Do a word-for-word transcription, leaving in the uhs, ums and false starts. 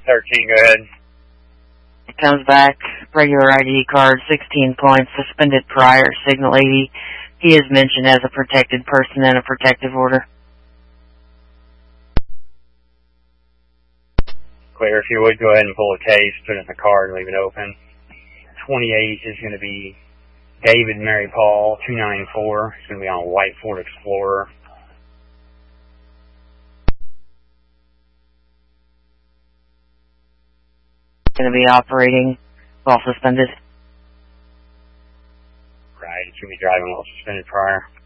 thirteen, go ahead. Comes back, regular I D card, sixteen points, suspended prior, signal eighty. He is mentioned as a protected person in a protective order. Clear, if you would, go ahead and pull a case, put it in the card, and leave it open. twenty-eight is going to be David Mary Paul, two ninety-four. It's going to be on a white Ford Explorer. Going to be operating while suspended. Right, it's going to be driving while suspended prior.